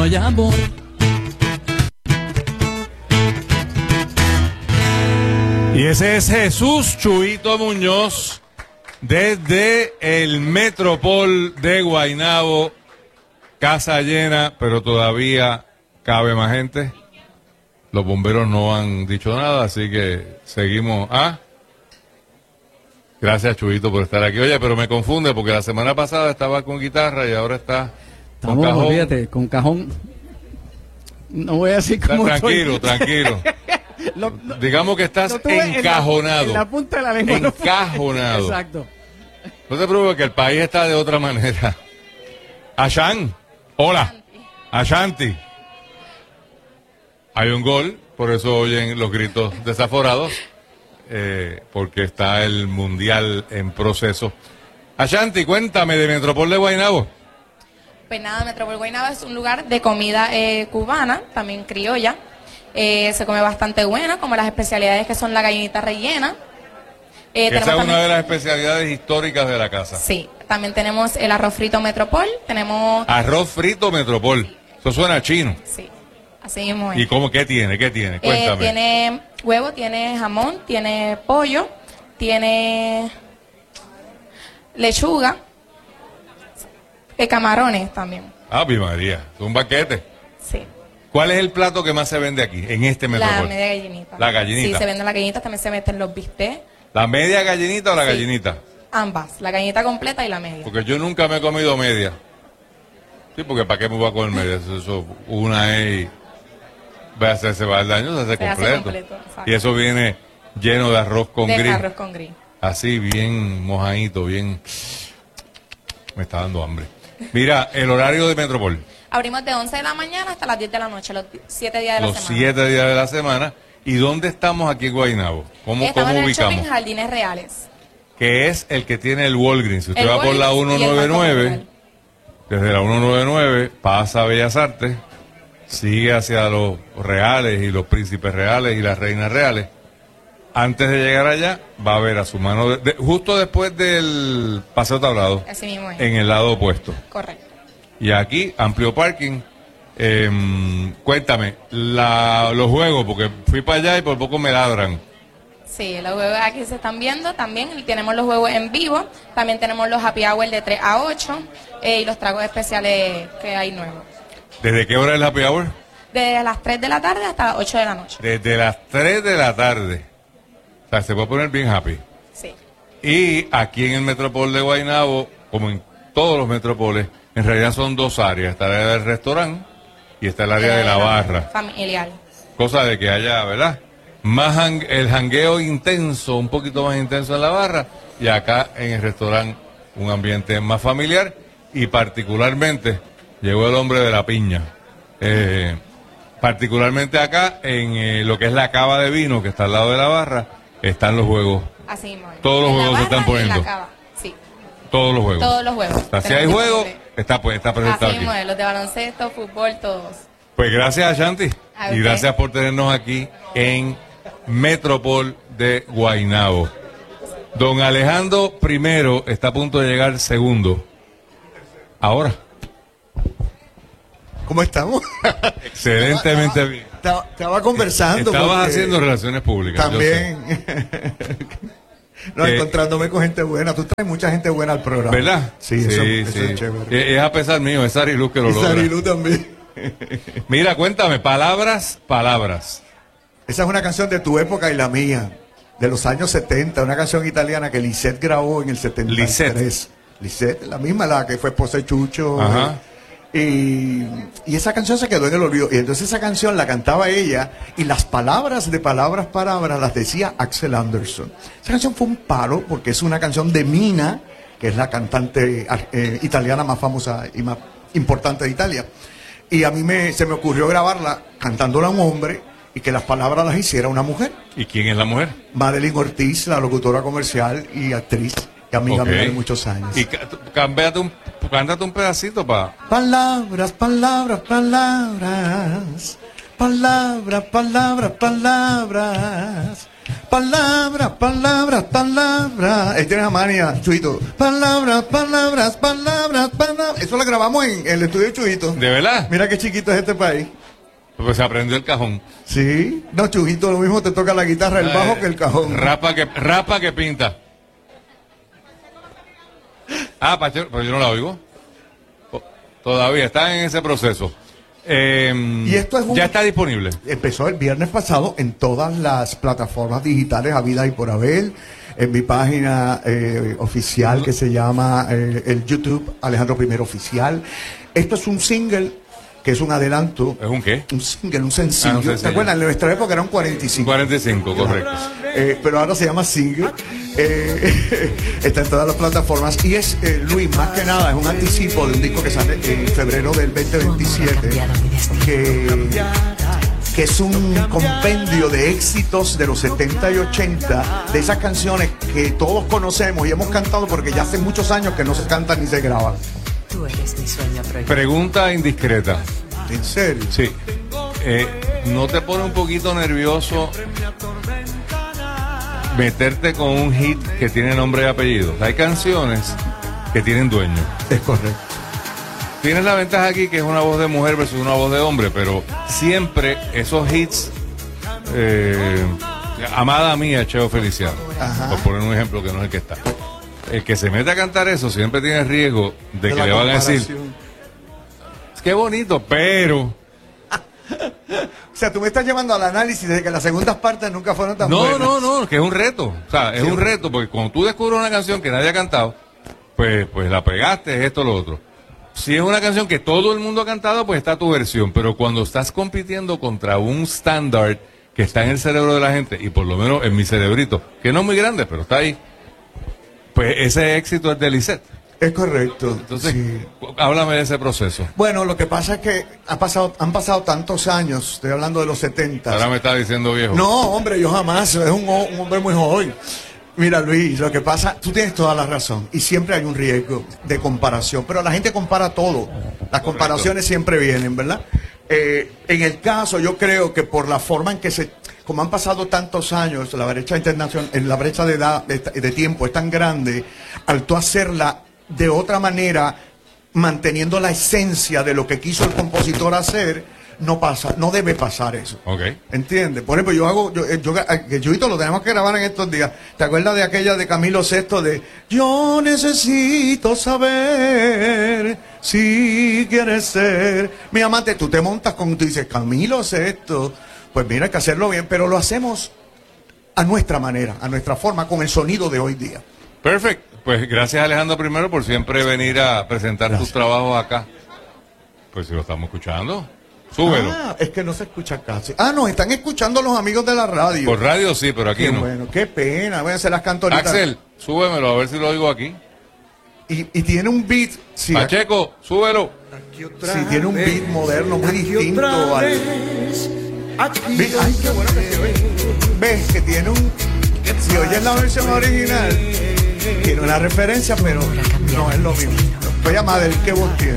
hay amor. Y ese es Jesús Chuito Muñoz desde el Metropol de Guaynabo. Casa llena, pero todavía cabe más gente. Los bomberos no han dicho nada, así que seguimos. Gracias, Chuito, por estar aquí. Oye, pero me confunde porque la semana pasada estaba con guitarra y ahora está con cajón. Fíjate, con cajón. No voy a decir cómo Tranquilo, estoy. tranquilo. Digamos que estás encajonado. En la punta de la lengua. Encajonado. Exacto. No te preocupes que el país está de otra manera. Ashan, hola. Ashanti. Hay un gol, por eso oyen los gritos desaforados, porque está el mundial en proceso. Ashanti, cuéntame de Metropol de Guaynabo. Pues nada, Metropol Guaynabo es un lugar de comida cubana, también criolla. Se come bastante buena, como las especialidades que son la gallinita rellena. Esa es una de las especialidades históricas de la casa. Sí, también tenemos el arroz frito Metropol, tenemos... Arroz frito Metropol, eso suena chino. Sí, así mismo es. ¿Y cómo, qué tiene? Cuéntame. Tiene huevo, tiene jamón, tiene pollo, tiene lechuga, camarones también. ¡Ave María! Es un banquete. Sí. ¿Cuál es el plato que más se vende aquí, en este Metropol? La media gallinita. La gallinita. Sí, se venden las gallinitas, también se meten los bistecs. ¿La media gallinita o la Sí. gallinita? Ambas, la gallinita completa y la media. Porque yo nunca me he comido media. Sí, porque ¿para qué me voy a comer media? Eso una es... se va el daño, se hace completo. Exacto. Y eso viene lleno de arroz con gris. Arroz con gris. Así, bien mojadito, bien... Me está dando hambre. Mira, el horario de Metropol. Abrimos de 11 de la mañana hasta las 10 de la noche, los 7 días de la Los semana. 7 días de la semana. ¿Y dónde estamos aquí en Guaynabo? ¿Cómo Estamos en el ubicamos? shopping Jardines Reales. Que es el que tiene el Walgreens. Si usted El va por la Walgreens y el 199, Banco desde la 199, pasa a Bellas Artes, sigue hacia los Reales y los Príncipes Reales y las Reinas Reales. Antes de llegar allá, va a ver a su mano, justo después del Paseo Tablado, Así mismo es. en el lado opuesto. Correcto. Y aquí, amplio parking. Cuéntame, los juegos, porque fui para allá y por poco me ladran. Sí, los juegos aquí se están viendo también. Tenemos los juegos en vivo. También tenemos los happy hour de 3 a 8 y los tragos especiales que hay nuevos. ¿Desde qué hora es el happy hour? Desde las 3 de la tarde hasta las 8 de la noche. Desde las 3 de la tarde. O sea, se puede poner bien happy. Sí. Y aquí en el Metropol de Guaynabo, como en todos los metropoles, en realidad son dos áreas. Está el área del restaurante y está el área de la barra. Familiar. Cosa de que haya, ¿verdad? Más el jangueo intenso, un poquito más intenso en la barra, y acá en el restaurante un ambiente más familiar, y particularmente llegó el hombre de la piña. Particularmente acá en lo que es la cava de vino que está al lado de la barra, están los juegos. Así mismo es. Todos los En la juegos se están barra y en la poniendo. cava. Sí, Todos los juegos. todos los juegos. O sea, si Tenemos hay juegos, disponible. está presentado Así aquí. mismo es, los de baloncesto, fútbol, todos. Pues gracias, Ashanti. A Y usted. gracias por tenernos aquí en Metropol de Guaynabo. Don Alejandro primero está a punto de llegar segundo. Ahora. ¿Cómo estamos? Excelentemente bien. Estaba conversando. Estabas porque haciendo relaciones públicas. yo sé. También. No, encontrándome con gente buena. Tú traes mucha gente buena al programa. ¿Verdad? Sí, eso es chévere. Es a pesar mío, es Sariluz que lo Y logra. Sarilú también. Mira, cuéntame, palabras. Esa es una canción de tu época y la mía, de los años 70, una canción italiana que Lisette grabó en el 73. Lisette, la misma, la que fue esposa de Chucho. Ajá. Y esa canción se quedó en el olvido. Y entonces esa canción la cantaba ella y las palabras de palabras las decía Axel Anderson. Esa canción fue un paro porque es una canción de Mina, que es la cantante italiana más famosa y más importante de Italia. Y a mí se me ocurrió grabarla cantándola a un hombre y que las palabras las hiciera una mujer. ¿Y quién es la mujer? Madeline Ortiz, la locutora comercial y actriz, que amiga mía de muchos años. Y cántate un pedacito para... Palabras, palabras, palabras. Palabras, palabras, palabras. Palabras, palabras, palabras. Ahí tienes a Mania, Chuito. Palabras, palabras, palabras, palabras. Eso lo grabamos en el estudio de Chuito. ¿De verdad? Mira qué chiquito es este país. Pues se aprendió el cajón. Sí. No, Chujito, lo mismo te toca la guitarra, el bajo que el cajón. Rapa que pinta. Pero yo no la oigo. Todavía está en ese proceso. Y esto es ya está disponible. Empezó el viernes pasado en todas las plataformas digitales habidas y por haber. En mi página oficial que se llama el YouTube Alejandro I Oficial. Esto es un single que es un adelanto. ¿Es un qué? Un single, un sencillo. Un sencillo. ¿Te acuerdas? En nuestra época eran 45. 45, correcto. Pero ahora se llama single. Está en todas las plataformas. Y es, Luis, más que nada, es un anticipo de un disco que sale en febrero del 2027. Que es un compendio de éxitos de los 70 y 80, de esas canciones que todos conocemos y hemos cantado porque ya hace muchos años que no se cantan ni se graban. Tú eres mi sueño prohibido. Pregunta indiscreta. ¿En serio? Sí. ¿No te pone un poquito nervioso meterte con un hit que tiene nombre y apellido? Hay canciones que tienen dueño. Es correcto. Tienes la ventaja aquí que es una voz de mujer versus una voz de hombre, pero siempre esos hits, amada mía, Cheo Feliciano, por poner un ejemplo que no es el que está. El que se mete a cantar eso siempre tiene el riesgo de que le van a decir, qué bonito, pero... O sea, tú me estás llevando al análisis de que las segundas partes nunca fueron tan buenas. No, que es un reto. O sea, es un reto, porque cuando tú descubres una canción que nadie ha cantado, pues la pegaste, es esto, lo otro. Si es una canción que todo el mundo ha cantado, pues está tu versión. Pero cuando estás compitiendo contra un estándar que está en el cerebro de la gente, y por lo menos en mi cerebrito, que no es muy grande, pero está ahí, pues ese éxito es de Lisette. Es correcto. Entonces, sí. Háblame de ese proceso. Bueno, lo que pasa es que han pasado tantos años, estoy hablando de los 70. Ahora me está diciendo viejo. No, hombre, yo jamás, es un hombre muy joven. Mira, Luis, lo que pasa, tú tienes toda la razón, y siempre hay un riesgo de comparación, pero la gente compara todo. Las comparaciones siempre vienen, ¿verdad? En el caso, yo creo que por la forma en que como han pasado tantos años, la brecha internacional, la brecha de edad, de tiempo es tan grande, al tú hacerla de otra manera, manteniendo la esencia de lo que quiso el compositor hacer, no debe pasar eso. Okay. ¿Entiendes? Por ejemplo, que Chuyito lo tenemos que grabar en estos días. ¿Te acuerdas de aquella de Camilo VI de yo necesito saber si quieres ser mi amante? Tú te montas con, tú dices Camilo VI, pues mira, hay que hacerlo bien, pero lo hacemos a nuestra manera, a nuestra forma, con el sonido de hoy día. Perfecto. Pues gracias, Alejandro, primero por siempre venir a presentar tus trabajos acá. Pues si lo estamos escuchando, súbelo. Es que no se escucha casi. Nos están escuchando los amigos de la radio. Por radio sí, pero aquí qué no. Bueno, qué pena. Voy a hacer las cantoritas. Axel, súbemelo a ver si lo oigo aquí. Y tiene un beat. Sí, Pacheco, súbelo. Sí, tiene un beat moderno muy distinto al. Ay, qué bueno que se ve. Ves que tiene un. Si oyes la versión original, tiene una referencia, pero no es lo mismo. Voy a llamar el que vos tienes.